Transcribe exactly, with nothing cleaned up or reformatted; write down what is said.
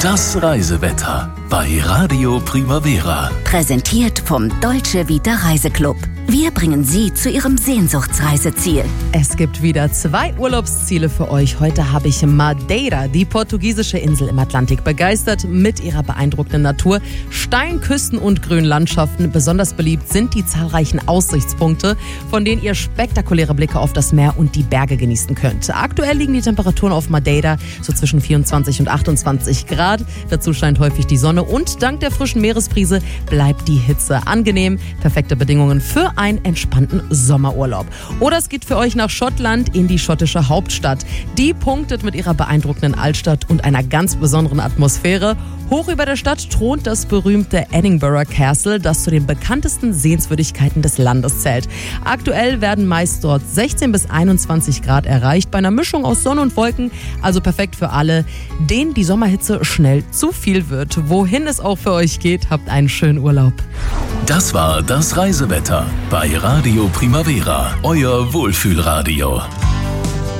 Das Reisewetter bei Radio Primavera. Präsentiert vom Dolce Vita Reiseclub. Wir bringen Sie zu Ihrem Sehnsuchtsreiseziel. Es gibt wieder zwei Urlaubsziele für euch. Heute habe ich Madeira, die portugiesische Insel im Atlantik, begeistert mit ihrer beeindruckenden Natur, steilen Küsten und grünen Landschaften. Besonders beliebt sind die zahlreichen Aussichtspunkte, von denen ihr spektakuläre Blicke auf das Meer und die Berge genießen könnt. Aktuell liegen die Temperaturen auf Madeira so zwischen vierundzwanzig und achtundzwanzig Grad. Dazu scheint häufig die Sonne und dank der frischen Meeresbrise bleibt die Hitze angenehm. Perfekte Bedingungen für einen entspannten Sommerurlaub. Oder es geht für euch nach Schottland in die schottische Hauptstadt. Die punktet mit ihrer beeindruckenden Altstadt und einer ganz besonderen Atmosphäre. Hoch über der Stadt thront das berühmte Edinburgh Castle, das zu den bekanntesten Sehenswürdigkeiten des Landes zählt. Aktuell werden meist dort sechzehn bis einundzwanzig Grad erreicht, bei einer Mischung aus Sonne und Wolken, also perfekt für alle, denen die Sommerhitze schnell zu viel wird. Wohin es auch für euch geht, habt einen schönen Urlaub. Das war das Reisewetter bei Radio Primavera, euer Wohlfühlradio.